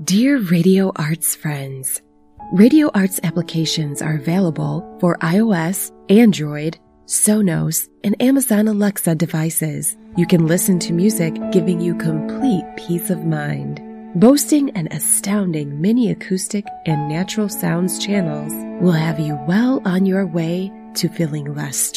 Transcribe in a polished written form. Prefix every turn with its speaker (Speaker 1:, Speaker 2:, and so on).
Speaker 1: Dear Radio Arts friends, Radio Arts applications are available for iOS, Android, Sonos, and Amazon Alexa devices. You can listen to music giving you complete peace of mind. Boasting an astounding mini acoustic and natural sounds channels will have you well on your way to feeling less